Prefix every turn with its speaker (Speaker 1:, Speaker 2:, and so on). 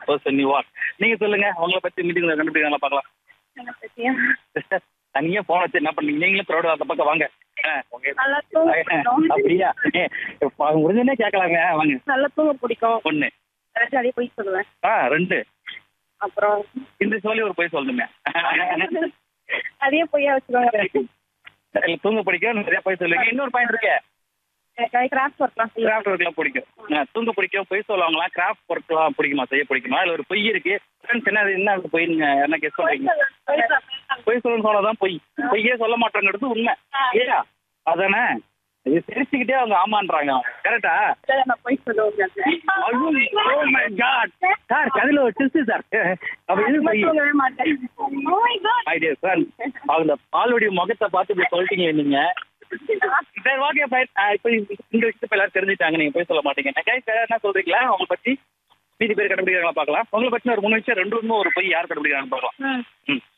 Speaker 1: Person you are. நீங்க சொல்லுங்க, உங்களை பத்தி மீட்டிங்ல கண்டுபிடிக்கலாம் பார்க்கலாம்.
Speaker 2: என்ன பத்தியா?
Speaker 1: தனியா போன வச்சு என்ன பண்ணீங்க? நீங்களும் க்ரௌட் அந்த பக்கம் வாங்க.
Speaker 2: நல்லா தூங்க பிடிக்கும்.
Speaker 1: அப்படியா? முடிஞ்சனே கேட்கலாங்க, வாங்க.
Speaker 2: நல்லா தூங்க பிடிக்கும்.
Speaker 1: ஒண்ணு.
Speaker 2: ஜாலியா போய் சொல்லுவேன்.
Speaker 1: 2.
Speaker 2: அப்புறம்
Speaker 1: இந்த சொல்லி ஒரு போய் சொல்லணுமே.
Speaker 2: அதே பொய்யா வச்சுக்கோங்க.
Speaker 1: தூங்க பிடிக்கும், நிறைய போய் சொல்லுங்க. இன்னொரு பாயிண்ட் இருக்கு,
Speaker 2: கிராஃப்ட் ஒர்க்லாம் செய்ய
Speaker 1: கிராஃப்ட் ஒர்க்லாம் பிடிக்கும். தூங்க பிடிக்கும், பொய் சொல்லுவாங்களாம். கிராஃப்ட் ஒர்க்லாம் பிடிக்குமா, செய்ய பிடிக்குமா? இல்ல ஒரு பொய் இருக்கு. ஃப்ரெண்ட்ஸ் என்ன பொய் என்ன கெஸ் பண்றீங்க? பொய் சொல்லணும்னு சொன்னதான் பொய். பொய்யே சொல்ல மாட்டோங்கிறது உண்மை. ஏயா அதானே? இது சிரிச்சுக்கிட்டே அவங்க ஆமான்றாங்க. கரெக்டா?
Speaker 2: நான் போய் சொல்லுவேன்.
Speaker 1: சார் கதையில ஒரு டிஸ்ட் சார். அப்ப இது பொய்.
Speaker 2: தூங்கவே மாட்டேன். Oh my God.
Speaker 1: Idea sir, அவங்க பாலுடைய முகத்தை பார்த்து இப்படி சொல்லிட்டீங்க நீங்க. சரி ஓகே ஃபைன். இப்போ இந்த விஷயத்தை எல்லாரும் தெரிஞ்சுட்டாங்க, நீங்க போய் சொல்ல மாட்டீங்க. என்ன சொல்றீங்களா உங்களை பத்தி? மீதி பேர் கண்டுபிடிக்கிறாங்களா பார்க்கலாம். உங்களை பத்தி ஒரு 3 விஷயம் 2 ஒரு பொய் யார் கண்டுபிடிக்கிறாங்க பார்க்கலாம்.